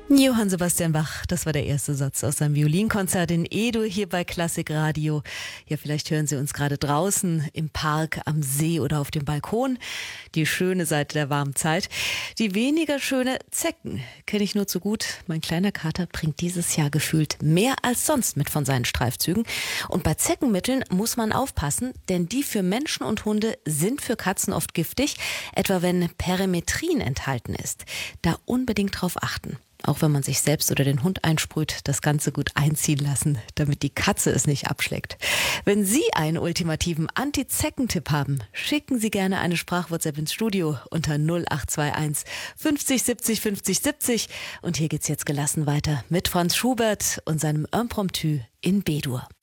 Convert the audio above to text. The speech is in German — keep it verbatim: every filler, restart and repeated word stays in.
Johann Sebastian Bach, das war der erste Satz aus seinem Violinkonzert in E-Dur hier bei Klassik Radio. Ja, vielleicht hören Sie uns gerade draußen im Park, am See oder auf dem Balkon. Die schöne Seite der warmen Zeit. Die weniger schöne Zecken kenne ich nur zu gut. Mein kleiner Kater bringt dieses Jahr gefühlt mehr als sonst mit von seinen Streifzügen. Und bei Zeckenmitteln muss man aufpassen, denn die für Menschen und Hunde sind für Katzen oft giftig, etwa wenn Perimetrin enthalten ist. Da unbedingt drauf achten. Auch wenn man sich selbst oder den Hund einsprüht, das Ganze gut einziehen lassen, damit die Katze es nicht abschleckt. Wenn Sie einen ultimativen Anti-Zecken-Tipp haben, schicken Sie gerne eine Sprach-WhatsApp ins Studio unter null acht zwei eins fünfzig siebzig fünfzig siebzig. Und hier geht's jetzt gelassen weiter mit Franz Schubert und seinem Impromptu in B-Dur.